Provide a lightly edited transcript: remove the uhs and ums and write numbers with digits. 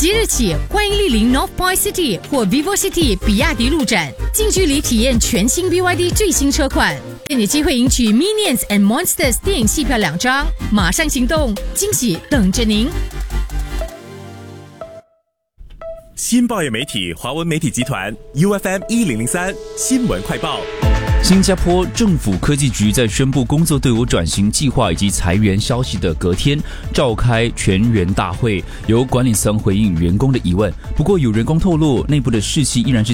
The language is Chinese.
即日起，欢迎莅临 North Point City 或 Vivo City 比亚迪路展，近距离体验全新 BYD 最新车款，更有机会赢取 Minions and Monsters 电影戏票2张。马上行动，惊喜等着您！ 新报业媒体华文媒体集团 UFM 1003新闻快报。 新加坡政府科技局在宣布工作队伍转型计划以及裁员消息的隔天，召开全员大会，由管理层回应员工的疑问。不过有员工透露，内部的士气依然是